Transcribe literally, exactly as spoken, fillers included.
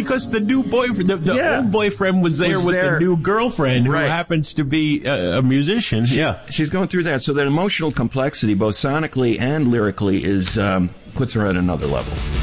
because the new boyfriend, the, the Yeah. old boyfriend was there Was with there. the new girlfriend, Right. who happens to be a, a musician. She- yeah. She's going through that. So that emotional complexity, both sonically and lyrically, is um, puts her at another level.